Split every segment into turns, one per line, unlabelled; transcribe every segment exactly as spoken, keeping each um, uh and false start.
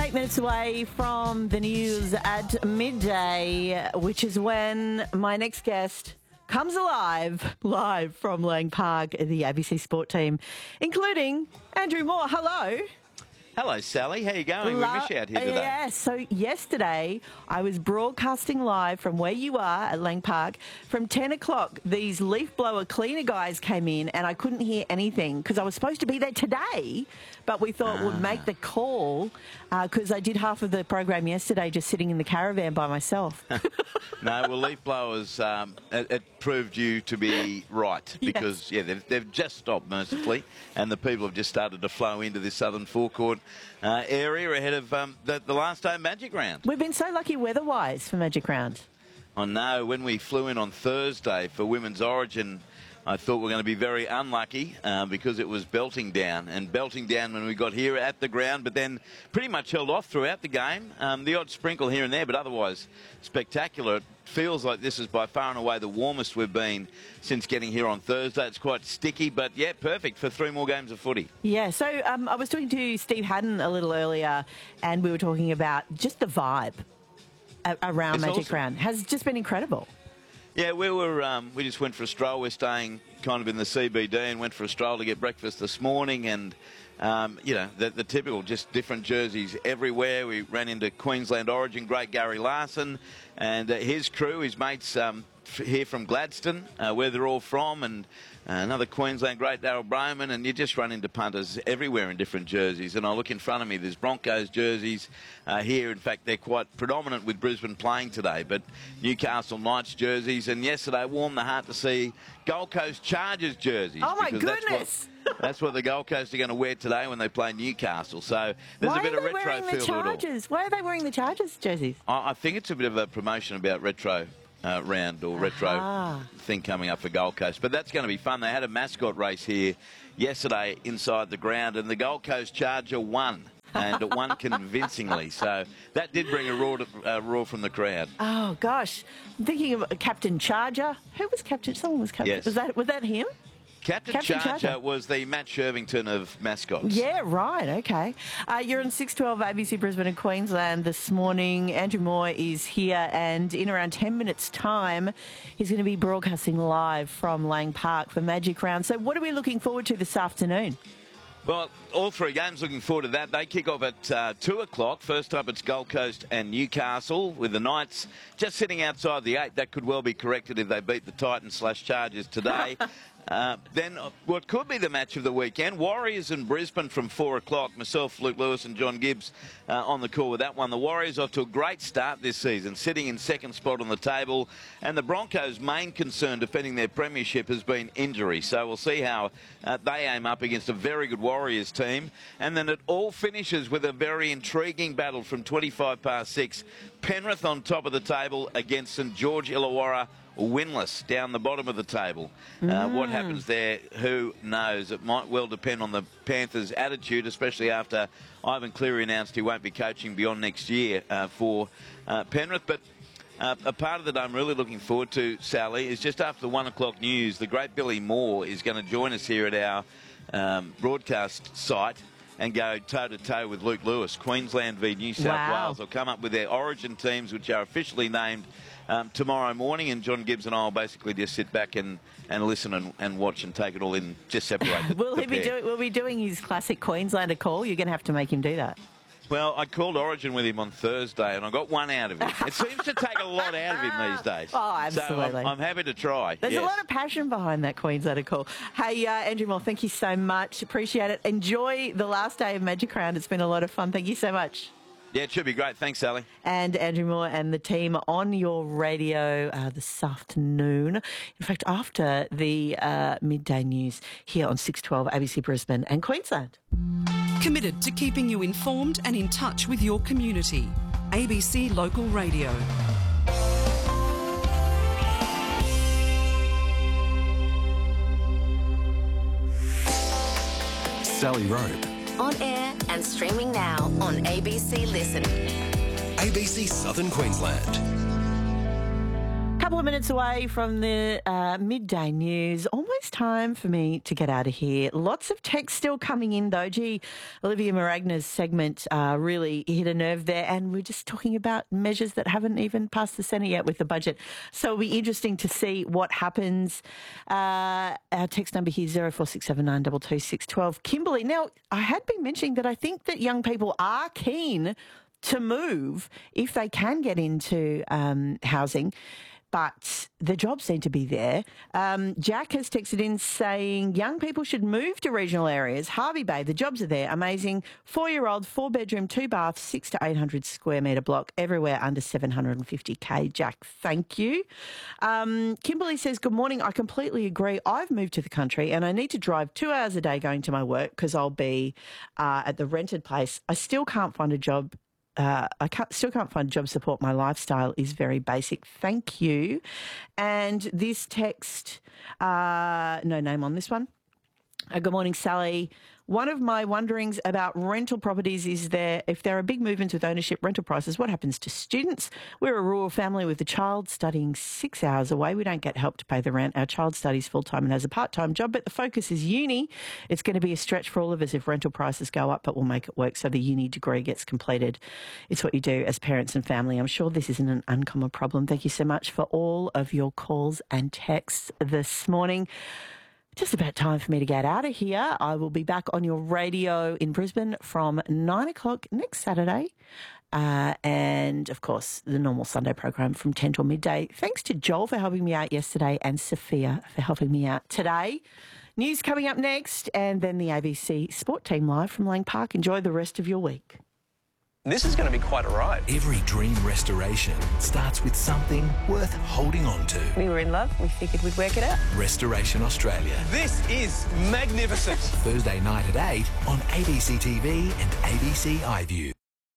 Eight minutes away from the news at midday, which is when my next guest comes alive, live from Lang Park, the A B C Sport team, including Andrew Moore. Hello.
Hello, Sally. How you going?
La-
we miss you out here today.
Yeah, so yesterday I was broadcasting live from where you are at Lang Park. From ten o'clock, these leaf blower cleaner guys came in and I couldn't hear anything because I was supposed to be there today, but we thought ah. we'd make the call because uh, I did half of the program yesterday just sitting in the caravan by myself.
No, well, leaf blowers, um, it, it proved you to be right because, yes. yeah, they've, they've just stopped mercifully and the people have just started to flow into this southern forecourt uh, area ahead of um, the, the last day of Magic Round.
We've been so lucky weather-wise for Magic Round.
I know. When we flew in on Thursday for Women's Origin, I thought we were going to be very unlucky uh, because it was belting down and belting down when we got here at the ground, but then pretty much held off throughout the game. Um, the odd sprinkle here and there, but otherwise spectacular. It feels like this is by far and away the warmest we've been since getting here on Thursday. It's quite sticky, but yeah, perfect for three more games of footy.
Yeah, so um, I was talking to Steve Haddon a little earlier and we were talking about just the vibe around
it's
Magic
awesome.
Round. Has just been incredible.
Yeah, we were. Um, we just went for a stroll. We're staying kind of in the C B D and went for a stroll to get breakfast this morning. And um, you know, the, the typical, just different jerseys everywhere. We ran into Queensland Origin great Gary Larson and uh, his crew, his mates um, here from Gladstone, uh, where they're all from, and uh, another Queensland great Daryl Broman. And you just run into punters everywhere in different jerseys. And I look in front of me, there's Broncos jerseys uh, here. In fact, they're quite predominant with Brisbane playing today, but Newcastle Knights jerseys. And yesterday warmed the heart to see Gold Coast Chargers jerseys.
Oh my goodness!
That's what, that's what the Gold Coast are going to wear today when they play Newcastle. So there's
Why
a bit of retro
wearing
feel
the
to it
Chargers?
all.
Why are they wearing the Chargers jerseys?
I, I think it's a bit of a promotion about retro uh, round or retro
Aha.
thing coming up for Gold Coast. But that's going to be fun. They had a mascot race here yesterday inside the ground, and the Gold Coast Charger won. And it won convincingly. So that did bring a roar, to, uh, roar from the crowd.
Oh, gosh. I'm thinking of Captain Charger. Who was Captain? Someone was Captain.
Yes.
Was that, was that him?
Captain,
Captain
Charger,
Charger
was the Matt Shervington of mascots.
Yeah, right, okay. Uh, you're on six twelve A B C Brisbane and Queensland this morning. Andrew Moore is here, and in around ten minutes' time, he's going to be broadcasting live from Lang Park for Magic Round. So what are we looking forward to this afternoon?
Well, all three games, looking forward to that. They kick off at uh, two o'clock. First up, it's Gold Coast and Newcastle, with the Knights just sitting outside the eight. That could well be corrected if they beat the Titans slash Chargers today. Uh, then uh, what could be the match of the weekend, Warriors and Brisbane from four o'clock. Myself, Luke Lewis and John Gibbs uh, on the call with that one. The Warriors off to a great start this season, sitting in second spot on the table. And the Broncos' main concern defending their premiership has been injury. So we'll see how uh, they aim up against a very good Warriors team. And then it all finishes with a very intriguing battle from twenty-five past six. Penrith on top of the table against St George Illawarra, winless down the bottom of the table. Mm. Uh, what happens there, who knows? It might well depend on the Panthers' attitude, especially after Ivan Cleary announced he won't be coaching beyond next year uh, for uh, Penrith. But uh, a part of it I'm really looking forward to, Sally, is just after the one o'clock news, the great Billy Moore is going to join us here at our um, broadcast site and go toe-to-toe with Luke Lewis. Queensland v New South
Wow.
Wales will come up with their origin teams, which are officially named Um, tomorrow morning, and John Gibbs and I will basically just sit back and, and listen and, and watch and take it all in, just separate the,
will
the
he be
pair.
doing? Will be doing his classic Queenslander call? You're going to have to make him do that.
Well, I called Origin with him on Thursday, and I got one out of him. It seems to take a lot out of him these days.
Oh, absolutely.
So I'm, I'm happy to try.
There's
yes.
a lot of passion behind that Queenslander call. Hey, uh, Andrew Moore, thank you so much. Appreciate it. Enjoy the last day of Magic Round. It's been a lot of fun. Thank you so much.
Yeah, it should be great. Thanks, Sally.
And Andrew Moore and the team on your radio uh, this afternoon. In fact, after the uh, midday news here on six twelve A B C Brisbane and Queensland.
Committed to keeping you informed and in touch with your community. A B C Local Radio.
Sally Rope.
On air and streaming now on A B C Listen.
A B C Southern Queensland.
A couple of minutes away from the uh, midday news. Almost time for me to get out of here. Lots of text still coming in, though. Gee, Olivia Maragna's segment uh, really hit a nerve there, and we're just talking about measures that haven't even passed the Senate yet with the budget. So it'll be interesting to see what happens. Uh, our text number here is zero four six seven nine two two six one two. Kimberly, now, I had been mentioning that I think that young people are keen to move if they can get into um, housing, but the jobs need to be there. Um, Jack has texted in saying young people should move to regional areas. Harvey Bay, the jobs are there. Amazing. Four-year-old, four-bedroom, two baths, six to eight hundred square metre block, everywhere under seven hundred fifty K. Jack, thank you. Um, Kimberly says, good morning. I completely agree. I've moved to the country and I need to drive two hours a day going to my work because I'll be uh, at the rented place. I still can't find a job. Uh, I can't, still can't find a job support. My lifestyle is very basic. Thank you. And this text, uh, no name on this one. Uh, good morning, Sally. One of my wonderings about rental properties is there, if there are big movements with ownership rental prices, what happens to students? We're a rural family with a child studying six hours away. We don't get help to pay the rent. Our child studies full-time and has a part-time job, but the focus is uni. It's going to be a stretch for all of us if rental prices go up, but we'll make it work so the uni degree gets completed. It's what you do as parents and family. I'm sure this isn't an uncommon problem. Thank you so much for all of your calls and texts this morning. Just about time for me to get out of here. I will be back on your radio in Brisbane from nine o'clock next Saturday. Uh, and, of course, the normal Sunday program from ten till midday. Thanks to Joel for helping me out yesterday and Sophia for helping me out today. News coming up next, and then the A B C Sport Team live from Lang Park. Enjoy the rest of your week.
This is going to be quite a ride.
Every dream restoration starts with something worth holding on to.
We were in love. We figured we'd work it out.
Restoration Australia.
This is magnificent.
Thursday night at eight on A B C T V and A B C iView.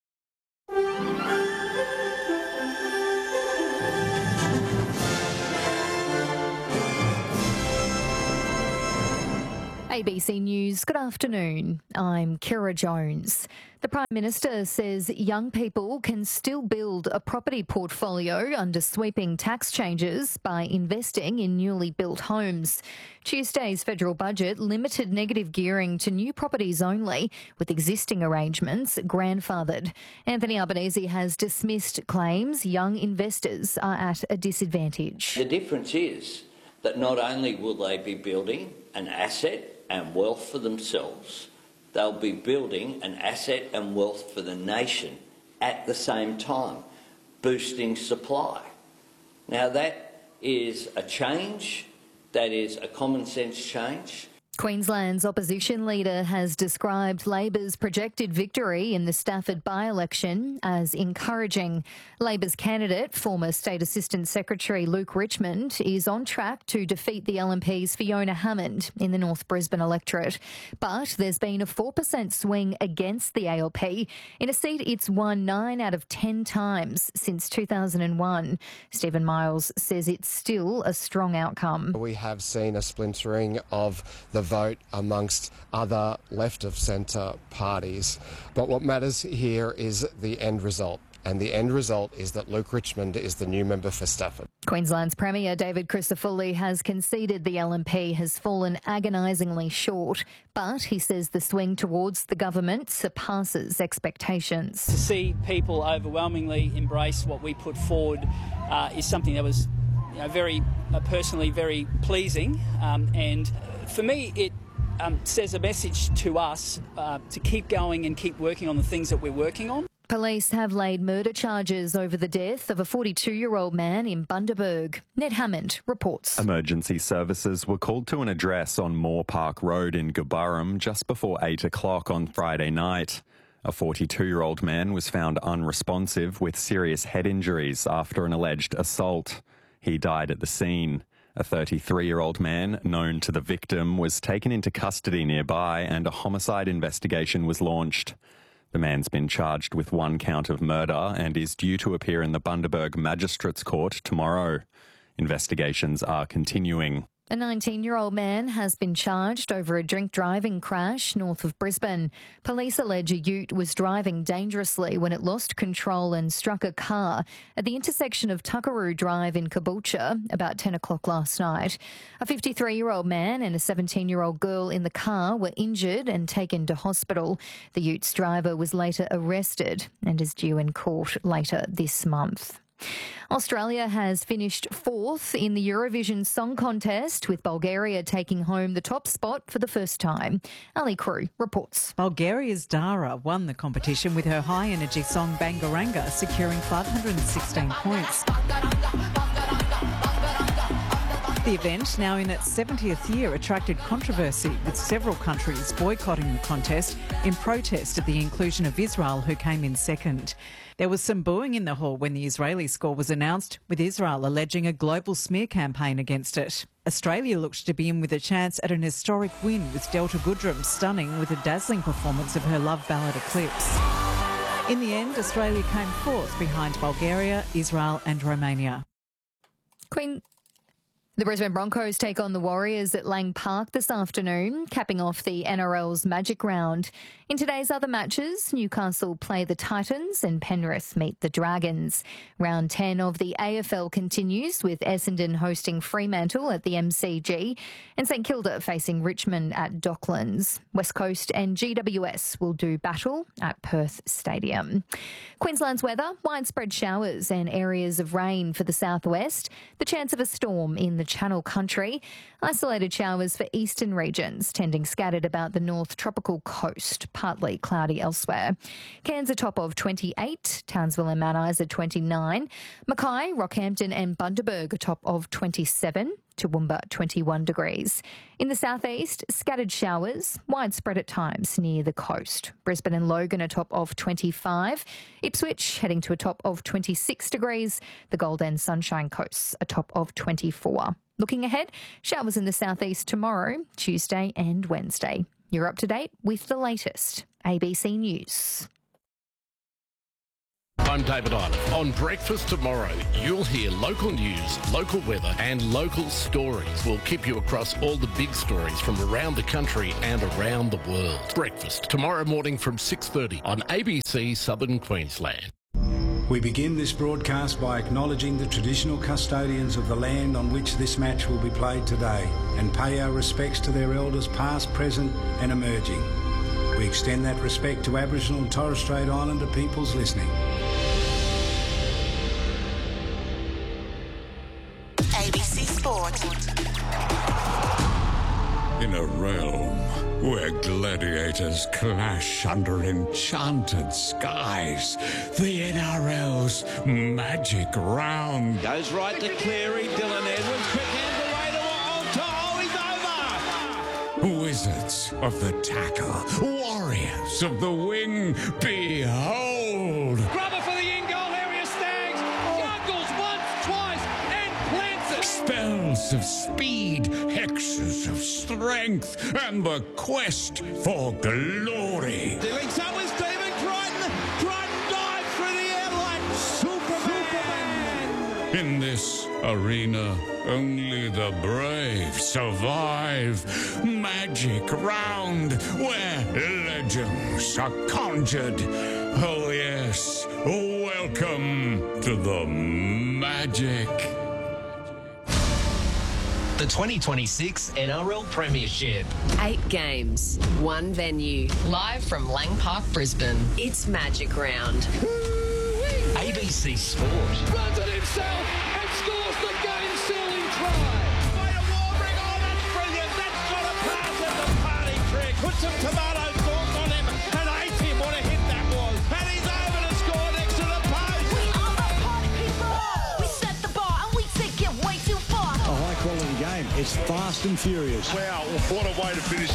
A B C News, good afternoon. I'm Kira Jones. The Prime Minister says young people can still build a property portfolio under sweeping tax changes by investing in newly built homes. Tuesday's federal budget limited negative gearing to new properties only, with existing arrangements grandfathered. Anthony Albanese has dismissed claims young investors are at a disadvantage.
The difference is that not only will they be building an asset and wealth for themselves, they'll be building an asset and wealth for the nation at the same time, boosting supply. Now that is a change, that is a common sense change.
Queensland's opposition leader has described Labor's projected victory in the Stafford by-election as encouraging. Labor's candidate, former State Assistant Secretary Luke Richmond, is on track to defeat the L N P's Fiona Hammond in the North Brisbane electorate. But there's been a four percent swing against the A L P in a seat it's won nine out of ten times since two thousand one. Stephen Miles says it's still a strong outcome.
We have seen a splintering of the vote amongst other left-of-centre parties. But what matters here is the end result. And the end result is that Luke Richmond is the new member for Stafford.
Queensland's Premier David Crisafulli has conceded the L N P has fallen agonisingly short, but he says the swing towards the government surpasses expectations.
To see people overwhelmingly embrace what we put forward uh, is something that was you know, very uh, personally very pleasing, um, and for me it um, says a message to us uh, to keep going and keep working on the things that we're working on.
Police have laid murder charges over the death of a forty-two-year-old man in Bundaberg. Ned Hammond reports.
Emergency services were called to an address on Moore Park Road in Gaburrum just before eight o'clock on Friday night. A forty-two-year-old man was found unresponsive with serious head injuries after an alleged assault. He died at the scene. A thirty-three-year-old man, known to the victim, was taken into custody nearby and a homicide investigation was launched. The man's been charged with one count of murder and is due to appear in the Bundaberg Magistrates Court tomorrow. Investigations are continuing.
A nineteen-year-old man has been charged over a drink-driving crash north of Brisbane. Police allege a ute was driving dangerously when it lost control and struck a car at the intersection of Tuckaroo Drive in Caboolture about ten o'clock last night. A fifty-three-year-old man and a seventeen-year-old girl in the car were injured and taken to hospital. The ute's driver was later arrested and is due in court later this month. Australia has finished fourth in the Eurovision Song Contest, with Bulgaria taking home the top spot for the first time. Ali Crew reports.
Bulgaria's Dara won the competition with her high-energy song Bangaranga, securing five hundred sixteen points. The event, now in its seventieth year, attracted controversy, with several countries boycotting the contest in protest at the inclusion of Israel, who came in second. There was some booing in the hall when the Israeli score was announced, with Israel alleging a global smear campaign against it. Australia looked to be in with a chance at an historic win, with Delta Goodrem stunning with a dazzling performance of her love ballad Eclipse. In the end, Australia came fourth behind Bulgaria, Israel and Romania.
Queen... The Brisbane Broncos take on the Warriors at Lang Park this afternoon, capping off the N R L's Magic Round. In today's other matches, Newcastle play the Titans and Penrith meet the Dragons. Round ten of the A F L continues, with Essendon hosting Fremantle at the M C G and St Kilda facing Richmond at Docklands. West Coast and G W S will do battle at Perth Stadium. Queensland's weather, widespread showers and areas of rain for the southwest. The chance of a storm in the Channel Country. Isolated showers for eastern regions, tending scattered about the north tropical coast, partly cloudy elsewhere. Cairns a top of twenty-eight, Townsville and Mount Isa twenty-nine, Mackay, Rockhampton and Bundaberg a top of twenty-seven, Toowoomba twenty-one degrees. In the southeast, scattered showers, widespread at times near the coast. Brisbane and Logan a top of twenty-five, Ipswich heading to a top of twenty-six degrees, the Gold and Sunshine Coasts a top of twenty-four. Looking ahead, showers in the southeast tomorrow, Tuesday and Wednesday. You're up to date with the latest. A B C News.
I'm David Island. On Breakfast Tomorrow, you'll hear local news, local weather and local stories. We'll keep you across all the big stories from around the country and around the world. Breakfast, tomorrow morning from six thirty on A B C Southern Queensland.
We begin this broadcast by acknowledging the traditional custodians of the land on which this match will be played today and pay our respects to their elders past, present and emerging. We extend that respect to Aboriginal and Torres Strait Islander peoples listening.
A B C Sport.
In a realm where gladiators clash under enchanted skies, the N R L's Magic Round
goes right to Cleary. Dylan Edwards, quick hands away to Walter. Oh, he's over.
Wizards of the tackle, warriors of the wing, behold!
Grubber for the in-goal area, Stags. Juggles once, twice, and plants it.
Spells of speed, hexes of strength, and the quest for glory.
Dealing some with Stephen Crichton. Crichton dives through the air like Superman.
In this arena, only the brave survive. Magic Round, where legends are conjured. Oh yes, welcome to the magic.
The twenty twenty-six N R L Premiership.
Eight games, one venue. Live from Lang Park, Brisbane. It's Magic Round.
A B C Sport.
Runs it himself and scores the game-sealing try. Way to Warbrick. Oh, that's brilliant. That's got a pass at the party trick. Put some tomato sauce on him and ate him. What a hit that was. And he's over to score next to the post.
We are the party people. We set the bar and we take it way too far.
A high-quality game. It's fast and furious.
Wow, what a way to finish.